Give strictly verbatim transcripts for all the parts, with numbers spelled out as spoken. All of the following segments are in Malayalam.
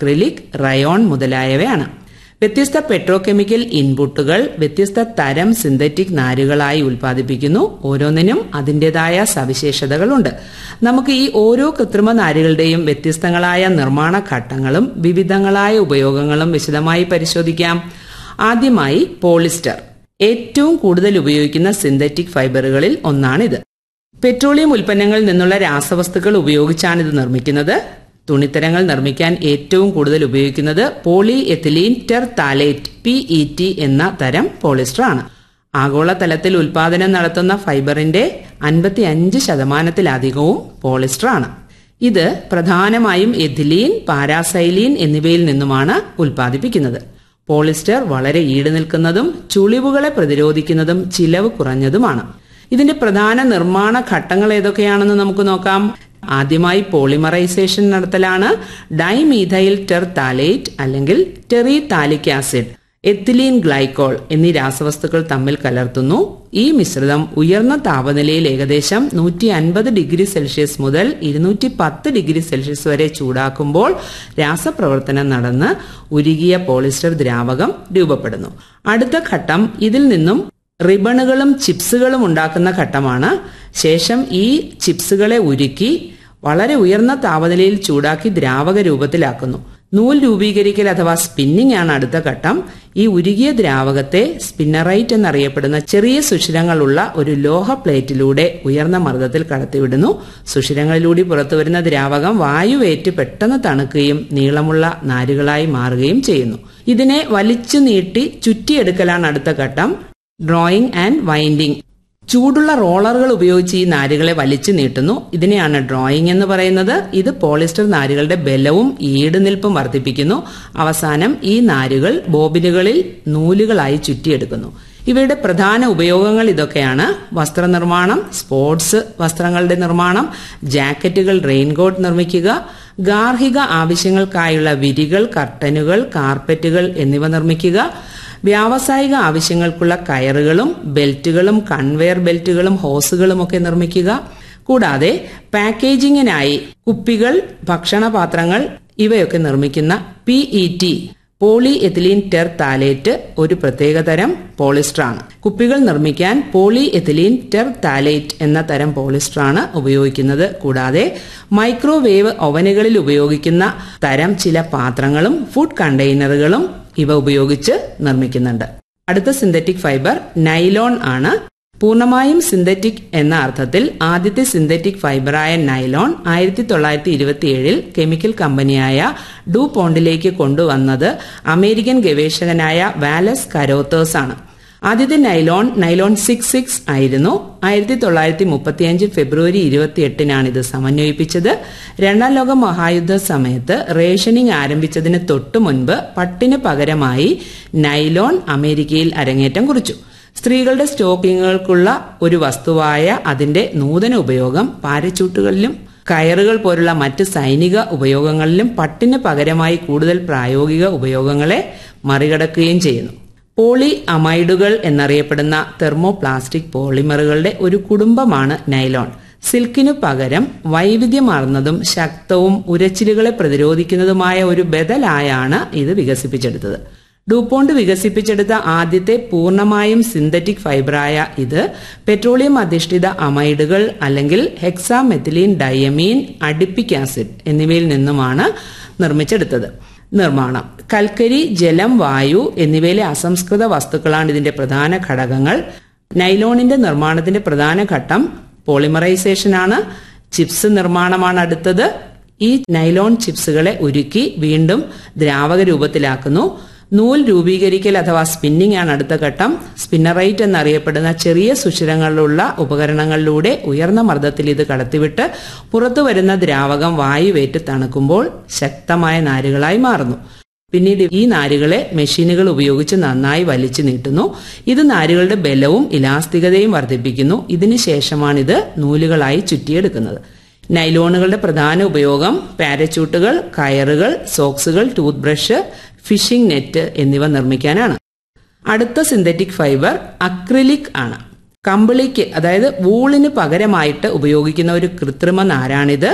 അക്രിലിക്, റയോൺ മുതലായവയാണ്. വ്യത്യസ്ത പെട്രോകെമിക്കൽ ഇൻപുട്ടുകൾ വ്യത്യസ്ത തരം സിന്തറ്റിക് നാരുകളായി ഉൽപ്പാദിപ്പിക്കുന്നു. ഓരോന്നിനും അതിൻ്റെതായ സവിശേഷതകളുണ്ട്. നമുക്ക് ഈ ഓരോ കൃത്രിമ നാരുകളുടെയും വ്യത്യസ്തങ്ങളായ നിർമ്മാണ ഘട്ടങ്ങളും വിവിധങ്ങളായ ഉപയോഗങ്ങളും വിശദമായി പരിശോധിക്കാം. ആദ്യമായി പോളിസ്റ്റർ. ഏറ്റവും കൂടുതൽ ഉപയോഗിക്കുന്ന സിന്തറ്റിക് ഫൈബറുകളിൽ ഒന്നാണിത്. പെട്രോളിയം ഉൽപ്പന്നങ്ങളിൽ നിന്നുള്ള രാസവസ്തുക്കൾ ഉപയോഗിച്ചാണിത് നിർമ്മിക്കുന്നത്. തുണിത്തരങ്ങൾ നിർമ്മിക്കാൻ ഏറ്റവും കൂടുതൽ ഉപയോഗിക്കുന്നത് poly ethylene terephthalate P E T എന്ന തരം പോളിസ്റ്റർ ആണ്. ആഗോളതലത്തിൽ ഉൽപാദനം നടത്തുന്ന ഫൈബറിന്റെ അൻപത്തി അഞ്ച് ശതമാനത്തിലധികവും പോളിസ്റ്റർ ആണ്. ഇത് പ്രധാനമായും എഥിലീൻ, പാരാസൈലീൻ എന്നിവയിൽ നിന്നുമാണ് ഉൽപ്പാദിപ്പിക്കുന്നത്. പോളിസ്റ്റർ വളരെ ഈട് നിൽക്കുന്നതും ചുളിവുകളെ പ്രതിരോധിക്കുന്നതും ചിലവ് കുറഞ്ഞതുമാണ്. ഇതിന്റെ പ്രധാന നിർമ്മാണ ഘട്ടങ്ങൾ ഏതൊക്കെയാണെന്ന് നമുക്ക് നോക്കാം. ആദ്യമായി പോളിമറൈസേഷൻ നടത്തലാണ്. ഡൈമീഥൈൽ ടെർതാലേറ്റ് അല്ലെങ്കിൽ ടെറിതാലിക് ആസിഡ്, എത്തിലീൻ ഗ്ലൈക്കോൾ എന്നീ രാസവസ്തുക്കൾ തമ്മിൽ കലർത്തുന്നു. ഈ മിശ്രിതം ഉയർന്ന താപനിലയിൽ ഏകദേശം നൂറ്റി അൻപത് ഡിഗ്രി സെൽഷ്യസ് മുതൽ ഇരുന്നൂറ്റി പത്ത് ഡിഗ്രി സെൽഷ്യസ് വരെ ചൂടാക്കുമ്പോൾ രാസപ്രവർത്തനം നടന്ന് ഉരുകിയ പോളിസ്റ്റർ ദ്രാവകം രൂപപ്പെടുന്നു. അടുത്ത ഘട്ടം ഇതിൽ നിന്നും റിബണുകളും ചിപ്സുകളും ഉണ്ടാക്കുന്ന ഘട്ടമാണ്. ശേഷം ഈ ചിപ്സുകളെ ഉരുക്കി വളരെ ഉയർന്ന താപനിലയിൽ ചൂടാക്കി ദ്രാവക രൂപത്തിലാക്കുന്നു. നൂൽ രൂപീകരിക്കൽ അഥവാ സ്പിന്നിംഗ് ആണ് അടുത്ത ഘട്ടം. ഈ ഉരുകിയ ദ്രാവകത്തെ സ്പിന്നറൈറ്റ് എന്നറിയപ്പെടുന്ന ചെറിയ സുഷിരങ്ങളുള്ള ഒരു ലോഹ പ്ലേറ്റിലൂടെ ഉയർന്ന മർദ്ദത്തിൽ കടത്തിവിടുന്നു. സുഷിരങ്ങളിലൂടെ പുറത്തുവരുന്ന ദ്രാവകം വായുവേറ്റ് പെട്ടെന്ന് തണുക്കുകയും നീളമുള്ള നാരുകളായി മാറുകയും ചെയ്യുന്നു. ഇതിനെ വലിച്ചു നീട്ടി ചുറ്റിയെടുക്കലാണ് അടുത്ത ഘട്ടം. Drawing and winding. ചൂടുള്ള റോളറുകൾ ഉപയോഗിച്ച് ഈ നാരുകളെ വലിച്ചു നീട്ടുന്നു. ഇതിനെയാണ് ഡ്രോയിങ് എന്ന് പറയുന്നത്. ഇത് പോളിസ്റ്റർ നാരുകളുടെ ബലവും ഈടുനിൽപ്പും വർദ്ധിപ്പിക്കുന്നു. അവസാനം ഈ നാരുകൾ ബോബിനുകളിൽ നൂലുകളായി ചുറ്റിയെടുക്കുന്നു. ഇവയുടെ പ്രധാന ഉപയോഗങ്ങൾ ഇതൊക്കെയാണ്: വസ്ത്രനിർമ്മാണം, സ്പോർട്സ് വസ്ത്രങ്ങളുടെ നിർമ്മാണം, ജാക്കറ്റുകൾ, റെയിൻകോട്ട് നിർമ്മിക്കുക, ഗാർഹിക ആവശ്യങ്ങൾക്കായുള്ള വിരികൾ, കർട്ടനുകൾ, കാർപ്പറ്റുകൾ എന്നിവ നിർമ്മിക്കുക, വ്യാവസായിക ആവശ്യങ്ങൾക്കുള്ള കയറുകളും ബെൽറ്റുകളും കൺവെയർ ബെൽറ്റുകളും ഹോസുകളും ഒക്കെ നിർമ്മിക്കുക. കൂടാതെ പാക്കേജിങ്ങിനായി കുപ്പികൾ, ഭക്ഷണപാത്രങ്ങൾ ഇവയൊക്കെ നിർമ്മിക്കുന്ന P E T poly ethylene terephthalate ഒരു പ്രത്യേകതരം പോളിസ്റ്റർ ആണ്. കുപ്പികൾ നിർമ്മിക്കാൻ പോളി എഥിലീൻ ടെർതാലേറ്റ് എന്ന തരം പോളിസ്റ്റർ ആണ് ഉപയോഗിക്കുന്നത്. കൂടാതെ മൈക്രോവേവ് ഓവനുകളിൽ ഉപയോഗിക്കുന്ന തരം ചില പാത്രങ്ങളും ഫുഡ് കണ്ടെയ്നറുകളും ഇവ ഉപയോഗിച്ച് നിർമ്മിക്കുന്നുണ്ട്. അടുത്ത സിന്തറ്റിക് ഫൈബർ നൈലോൺ ആണ്. പൂർണ്ണമായും സിന്തറ്റിക് എന്ന അർത്ഥത്തിൽ ആദ്യത്തെ സിന്തറ്റിക് ഫൈബറായ നൈലോൺ ആയിരത്തി തൊള്ളായിരത്തി ഇരുപത്തി ഏഴിൽ കെമിക്കൽ കമ്പനിയായ ഡു പോണ്ടിലേക്ക് കൊണ്ടുവന്നത് അമേരിക്കൻ ഗവേഷകനായ വാലസ് കരോത്തേഴ്സ് ആണ്. ആദ്യത്തെ നൈലോൺ നൈലോൺ സിക്സ് സിക്സ് ആയിരുന്നു. ആയിരത്തി തൊള്ളായിരത്തി മുപ്പത്തിയഞ്ച് ഫെബ്രുവരി ഇരുപത്തി എട്ടിനാണ് ഇത് സമന്വയിപ്പിച്ചത്. രണ്ടാം ലോക മഹായുദ്ധ സമയത്ത് റേഷനിങ് ആരംഭിച്ചതിന് തൊട്ടു മുൻപ് പട്ടിന് പകരമായി നൈലോൺ അമേരിക്കയിൽ അരങ്ങേറ്റം കുറിച്ചു. സ്ത്രീകളുടെ സ്റ്റോക്കിങ്ങുകൾക്കുള്ള ഒരു വസ്തുവായ അതിന്റെ നൂതന ഉപയോഗം പാരച്യൂട്ടുകളിലും കയറുകൾ പോലുള്ള മറ്റ് സൈനിക ഉപയോഗങ്ങളിലും പട്ടിന് പകരമായി കൂടുതൽ പ്രായോഗിക ഉപയോഗങ്ങളെ മറികടക്കുകയും ചെയ്യുന്നു. പോളി അമൈഡുകൾ എന്നറിയപ്പെടുന്ന തെർമോപ്ലാസ്റ്റിക് പോളിമറുകളുടെ ഒരു കുടുംബമാണ് നൈലോൺ. സിൽക്കിനു പകരം വൈവിധ്യമാർന്നതും ശക്തവും ഉരച്ചിലുകളെ പ്രതിരോധിക്കുന്നതുമായ ഒരു ബദലായാണ് ഇത് വികസിപ്പിച്ചെടുത്തത്. ഡൂപോണ്ട് വികസിപ്പിച്ചെടുത്ത ആദ്യത്തെ പൂർണ്ണമായും സിന്തറ്റിക് ഫൈബറായ ഇത് പെട്രോളിയം അധിഷ്ഠിത അമൈഡുകൾ അല്ലെങ്കിൽ ഹെക്സാമെത്തിലീൻ ഡയമീൻ അഡിപ്പിക് ആസിഡ് എന്നിവയിൽ നിന്നുമാണ് നിർമ്മിച്ചെടുത്തത്. നിർമ്മാണം: കൽക്കരി, ജലം, വായു എന്നിവയിലെ അസംസ്കൃത വസ്തുക്കളാണ് ഇതിന്റെ പ്രധാന ഘടകങ്ങൾ. നൈലോണിന്റെ നിർമ്മാണത്തിന്റെ പ്രധാന ഘട്ടം പോളിമറൈസേഷൻ ആണ്. ചിപ്സ് നിർമ്മാണമാണ് അടുത്തത്. ഈ നൈലോൺ ചിപ്സുകളെ ഉരുക്കി വീണ്ടും ദ്രാവക രൂപത്തിലാക്കുന്നു. നൂൽ രൂപീകരിക്കൽ അഥവാ സ്പിന്നിംഗ് ആണ് അടുത്ത ഘട്ടം. സ്പിന്നറൈറ്റ് എന്നറിയപ്പെടുന്ന ചെറിയ സുഷിരങ്ങളുള്ള ഉപകരണങ്ങളിലൂടെ ഉയർന്ന മർദ്ദത്തിൽ ഇത് കടത്തിവിട്ട് പുറത്തു വരുന്ന ദ്രാവകം വായുവേറ്റ് തണുക്കുമ്പോൾ ശക്തമായ നാരുകളായി മാറുന്നു. പിന്നീട് ഈ നാരുകളെ മെഷീനുകൾ ഉപയോഗിച്ച് നന്നായി വലിച്ചു നീട്ടുന്നു. ഇത് നാരുകളുടെ ബലവും ഇലാസ്തികതയും വർദ്ധിപ്പിക്കുന്നു. ഇതിനുശേഷമാണിത് നൂലുകളായി ചുറ്റിയെടുക്കുന്നത്. നൈലോണുകളുടെ പ്രധാന ഉപയോഗം പാരച്യൂട്ടുകൾ, കയറുകൾ, സോക്സുകൾ, ടൂത്ത് ബ്രഷ്, ഫിഷിംഗ് നെറ്റ് എന്നിവ നിർമ്മിക്കാനാണ്. അടുത്ത സിന്തറ്റിക് ഫൈബർ അക്രിലിക് ആണ്. കമ്പിളിക്ക് അതായത് വൂളിന് പകരമായിട്ട് ഉപയോഗിക്കുന്ന ഒരു കൃത്രിമ നാരാണിത്.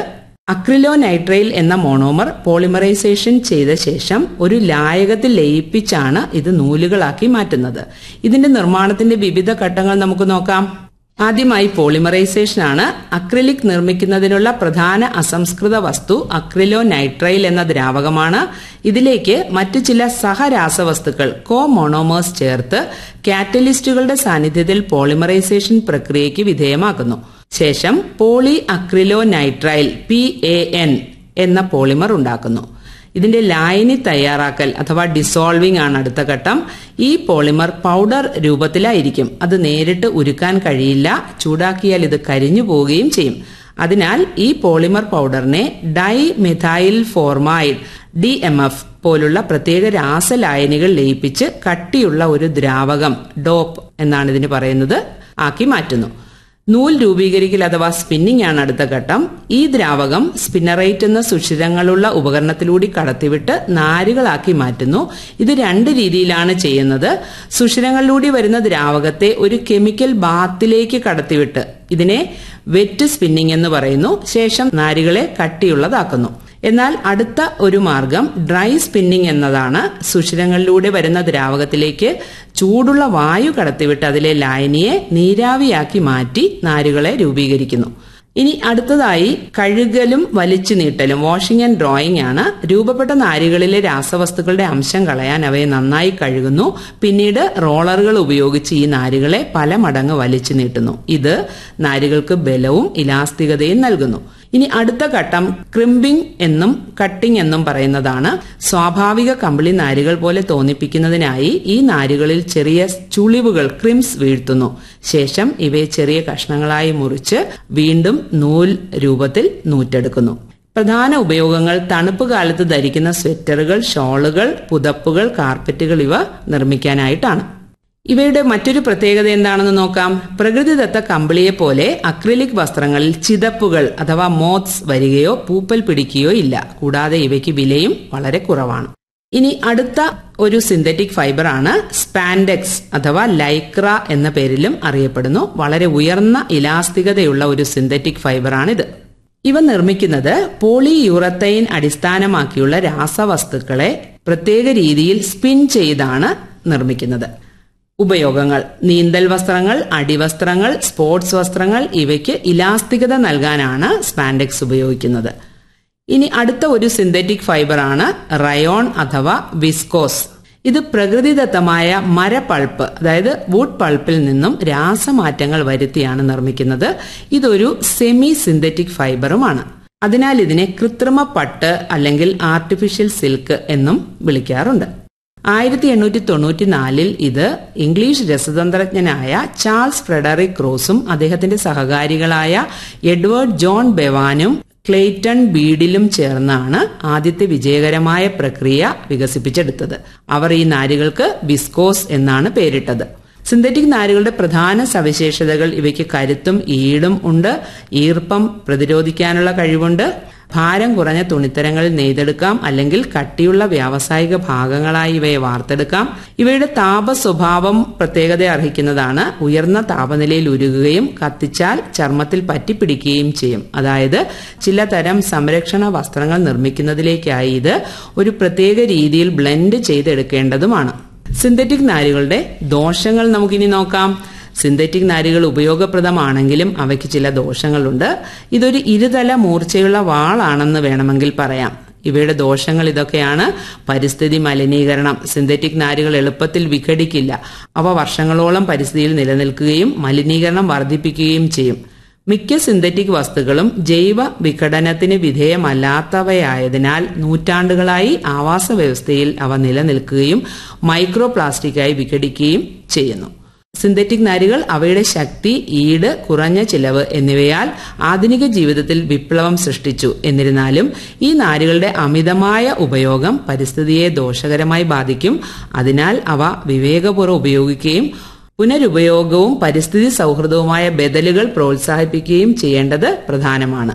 അക്രിലോനൈട്രൈൽ എന്ന മോണോമർ പോളിമറൈസേഷൻ ചെയ്ത ശേഷം ഒരു ലായകത്തിൽ ലയിപ്പിച്ചാണ് ഇത് നൂലുകളാക്കി മാറ്റുന്നത്. ഇതിന്റെ നിർമ്മാണത്തിന്റെ വിവിധ ഘട്ടങ്ങൾ നമുക്ക് നോക്കാം. ആദ്യമായി പോളിമറൈസേഷൻ ആണ്. അക്രിലിക് നിർമ്മിക്കുന്നതിനുള്ള പ്രധാന അസംസ്കൃത വസ്തു അക്രിലോനൈട്രൈൽ എന്ന ദ്രാവകമാണ്. ഇതിലേക്ക് മറ്റു ചില സഹരാസവസ്തുക്കൾ കോ മോണോമേഴ്സ് ചേർത്ത് കാറ്റലിസ്റ്റുകളുടെ സാന്നിധ്യത്തിൽ പോളിമറൈസേഷൻ പ്രക്രിയയ്ക്ക് വിധേയമാക്കുന്നു. ശേഷം പോളി അക്രിലോനൈട്രൈൽ പി എ എൻ എന്ന പോളിമർ ഉണ്ടാക്കുന്നു. ഇതിന്റെ ലായനി തയ്യാറാക്കൽ അഥവാ ഡിസോൾവിംഗ് ആണ് അടുത്ത ഘട്ടം. ഈ പോളിമർ പൗഡർ രൂപത്തിലായിരിക്കും. അത് നേരിട്ട് ഉരുക്കാൻ കഴിയില്ല. ചൂടാക്കിയാൽ ഇത് കരിഞ്ഞു പോവുകയും ചെയ്യും. അതിനാൽ ഈ polymer പൗഡറിനെ dye methyl ഫോർമൈഡ് D M F പോലുള്ള പ്രത്യേക രാസലായനികൾ ലയിപ്പിച്ച് കട്ടിയുള്ള ഒരു ദ്രാവകം, ഡോപ്പ് എന്നാണ് ഇതിന് പറയുന്നത്, ആക്കി മാറ്റുന്നു. നൂൽ രൂപീകരിക്കൽ അഥവാ സ്പിന്നിംഗ് ആണ് അടുത്ത ഘട്ടം. ഈ ദ്രാവകം സ്പിന്നറേറ്റ് എന്ന സുഷിരങ്ങളുള്ള ഉപകരണത്തിലൂടെ കടത്തിവിട്ട് നാരുകളാക്കി മാറ്റുന്നു. ഇത് രണ്ട് രീതിയിലാണ് ചെയ്യുന്നത്. സുഷിരങ്ങളിലൂടെ വരുന്ന ദ്രാവകത്തെ ഒരു കെമിക്കൽ ബാത്തിലേക്ക് കടത്തിവിട്ട് ഇതിനെ വെറ്റ് സ്പിന്നിംഗ് എന്ന് പറയുന്നു. ശേഷം നാരുകളെ കട്ടിയുള്ളതാക്കുന്നു. എന്നാൽ അടുത്ത ഒരു മാർഗം ഡ്രൈ സ്പിന്നിംഗ് എന്നതാണ്. സുഷിരങ്ങളിലൂടെ വരുന്ന ദ്രാവകത്തിലേക്ക് ചൂടുള്ള വായു കടത്തിവിട്ട് അതിലെ ലായനിയെ നീരാവിയാക്കി മാറ്റി നാരുകളെ രൂപീകരിക്കുന്നു. ഇനി അടുത്തതായി കഴുകലും വലിച്ചു നീട്ടലും, വാഷിംഗ് ആൻഡ് ഡ്രോയിങ് ആണ്. രൂപപ്പെട്ട നാരുകളിലെ രാസവസ്തുക്കളുടെ അംശം കളയാൻ അവയെ നന്നായി കഴുകുന്നു. പിന്നീട് റോളറുകൾ ഉപയോഗിച്ച് ഈ നാരുകളെ പല മടങ്ങ് വലിച്ചു നീട്ടുന്നു. ഇത് നാരുകൾക്ക് ബലവും ഇലാസ്തികതയും നൽകുന്നു. ഇനി അടുത്ത ഘട്ടം ക്രിമ്പിംഗ് എന്നും കട്ടിംഗ് എന്നും പറയുന്നതാണ്. സ്വാഭാവിക കമ്പിളി നാരുകൾ പോലെ തോന്നിപ്പിക്കുന്നതിനായി ഈ നാരുകളിൽ ചെറിയ ചുളിവുകൾ ക്രിംസ് വീഴ്ത്തുന്നു. ശേഷം ഇവയെ ചെറിയ കഷ്ണങ്ങളായി മുറിച്ച് വീണ്ടും നൂൽ രൂപത്തിൽ നൂറ്റെടുക്കുന്നു. പ്രധാന ഉപയോഗങ്ങൾ തണുപ്പ് കാലത്ത് ധരിക്കുന്ന സ്വെറ്ററുകൾ, ഷോളുകൾ, പുതപ്പുകൾ, കാർപ്പറ്റുകൾ ഇവ നിർമ്മിക്കാനായിട്ടാണ്. ഇവയുടെ മറ്റൊരു പ്രത്യേകത എന്താണെന്ന് നോക്കാം. പ്രകൃതിദത്ത കമ്പിളിയെ പോലെ അക്രിലിക് വസ്ത്രങ്ങളിൽ ചിതപ്പുകൾ അഥവാ മോത്ത്സ് വരികയോ പൂപ്പൽ പിടിക്കുകയോ ഇല്ല. കൂടാതെ ഇവയ്ക്ക് വിലയും വളരെ കുറവാണ്. ഇനി അടുത്ത ഒരു സിന്തറ്റിക് ഫൈബർ ആണ് സ്പാൻഡെക്സ് അഥവാ ലൈക്ര എന്ന പേരിലും അറിയപ്പെടുന്നു. വളരെ ഉയർന്ന ഇലാസ്തികതയുള്ള ഒരു സിന്തറ്റിക് ഫൈബറാണിത്. ഇവ നിർമ്മിക്കുന്നത് പോളിയൂറത്തൈൻ അടിസ്ഥാനമാക്കിയുള്ള രാസവസ്തുക്കളെ പ്രത്യേക രീതിയിൽ സ്പിൻ ചെയ്താണ് നിർമ്മിക്കുന്നത്. ഉപയോഗങ്ങൾ: നീന്തൽ വസ്ത്രങ്ങൾ, അടിവസ്ത്രങ്ങൾ, സ്പോർട്സ് വസ്ത്രങ്ങൾ ഇവയ്ക്ക് ഇലാസ്തികത നൽകാനാണ് സ്പാൻഡെക്സ് ഉപയോഗിക്കുന്നത്. ഇനി അടുത്ത ഒരു സിന്തറ്റിക് ഫൈബർ ആണ് റയോൺ അഥവാ വിസ്കോസ്. ഇത് പ്രകൃതിദത്തമായ മരപ്പൾപ്പ് അതായത് വുഡ് പൾപ്പിൽ നിന്നും രാസമാറ്റങ്ങൾ വരുത്തിയാണ് നിർമ്മിക്കുന്നത്. ഇതൊരു സെമി സിന്തറ്റിക് ഫൈബറുമാണ്. അതിനാൽ ഇതിനെ കൃത്രിമ പട്ട് അല്ലെങ്കിൽ ആർട്ടിഫിഷ്യൽ സിൽക്ക് എന്നും വിളിക്കാറുണ്ട്. ആയിരത്തി എണ്ണൂറ്റി തൊണ്ണൂറ്റി നാലിൽ ഇത് ഇംഗ്ലീഷ് രസതന്ത്രജ്ഞനായ ചാൾസ് ഫ്രെഡറിക് റോസും അദ്ദേഹത്തിന്റെ സഹകാരികളായ എഡ്വേർഡ് ജോൺ ബെവാനും ക്ലെയ്റ്റൺ ബീഡിലും ചേർന്നാണ് ആദ്യത്തെ വിജയകരമായ പ്രക്രിയ വികസിപ്പിച്ചെടുത്തത്. അവർ ഈ നാരുകൾക്ക് വിസ്കോസ് എന്നാണ് പേരിട്ടത്. സിന്തറ്റിക് നാരുകളുടെ പ്രധാന സവിശേഷതകൾ: ഇവയ്ക്ക് കരുത്തും ഈടും ഉണ്ട്, ഈർപ്പം പ്രതിരോധിക്കാനുള്ള കഴിവുണ്ട്, ഭാരം കുറഞ്ഞ തുണിത്തരങ്ങളിൽ നെയ്തെടുക്കാം അല്ലെങ്കിൽ കട്ടിയുള്ള വ്യാവസായിക ഭാഗങ്ങളായി ഇവയെ വാർത്തെടുക്കാം. ഇവയുടെ താപ സ്വഭാവം പ്രത്യേകത അർഹിക്കുന്നതാണ്. ഉയർന്ന താപനിലയിൽ ഉരുകുകയും കത്തിച്ചാൽ ചർമ്മത്തിൽ പറ്റിപ്പിടിക്കുകയും ചെയ്യും. അതായത് ചില തരം സംരക്ഷണ വസ്ത്രങ്ങൾ നിർമ്മിക്കുന്നതിലേക്കായി ഇത് ഒരു പ്രത്യേക രീതിയിൽ ബ്ലെൻഡ് ചെയ്തെടുക്കേണ്ടതുമാണ്. സിന്തറ്റിക് നാരുകളുടെ ദോഷങ്ങൾ നമുക്കിനി നോക്കാം. സിന്തറ്റിക് നാരുകൾ ഉപയോഗപ്രദമാണെങ്കിലും അവയ്ക്ക് ചില ദോഷങ്ങളുണ്ട്. ഇതൊരു ഇരുതല മൂർച്ചയുള്ള വാളാണെന്ന് വേണമെങ്കിൽ പറയാം. ഇവയുടെ ദോഷങ്ങൾ ഇതൊക്കെയാണ്: പരിസ്ഥിതി മലിനീകരണം. സിന്തറ്റിക് നാരുകൾ എളുപ്പത്തിൽ വിഘടിക്കില്ല. അവ വർഷങ്ങളോളം പരിസ്ഥിതിയിൽ നിലനിൽക്കുകയും മലിനീകരണം വർദ്ധിപ്പിക്കുകയും ചെയ്യും. മിക്ക സിന്തറ്റിക് വസ്തുക്കളും ജൈവ വിഘടനത്തിന് വിധേയമല്ലാത്തവയായതിനാൽ നൂറ്റാണ്ടുകളായി ആവാസ വ്യവസ്ഥയിൽ അവ നിലനിൽക്കുകയും മൈക്രോ പ്ലാസ്റ്റിക്കായി വിഘടിക്കുകയും ചെയ്യുന്നു. സിന്തറ്റിക് നാരുകൾ അവയുടെ ശക്തി, ഈട്, കുറഞ്ഞ ചിലവ് എന്നിവയാൽ ആധുനിക ജീവിതത്തിൽ വിപ്ലവം സൃഷ്ടിച്ചു. എന്നിരുന്നാലും ഈ നാരുകളുടെ അമിതമായ ഉപയോഗം പരിസ്ഥിതിയെ ദോഷകരമായി ബാധിക്കും. അതിനാൽ അവ വിവേകപൂർവ്വം ഉപയോഗിക്കുകയും പുനരുപയോഗവും പരിസ്ഥിതി സൗഹൃദവുമായ ബദലുകൾ പ്രോത്സാഹിപ്പിക്കുകയും ചെയ്യേണ്ടത് പ്രധാനമാണ്.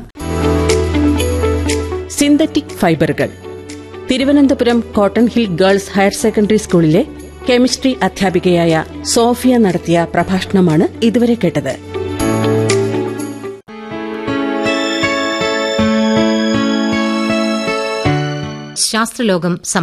സിന്തറ്റിക് ഫൈബറുകൾ. Thiruvananthapuram cotton hill girls higher secondary സ്കൂളിലെ കെമിസ്ട്രി അധ്യാപികയായ സോഫിയ നടത്തിയ പ്രഭാഷണമാണ് ഇതുവരെ കേട്ടത്. ശാസ്ത്രലോകം